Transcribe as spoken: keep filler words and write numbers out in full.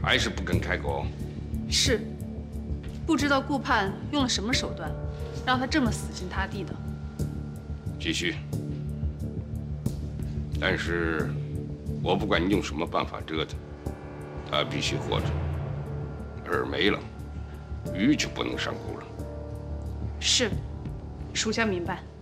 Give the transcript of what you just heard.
还是不肯开口？ 是，不知道顾盼用了什么手段，让他这么死心塌地的。 继续。但是，我不管你用什么办法折腾，他必须活着。饵没了，鱼就不能上钩了。 是，属下明白。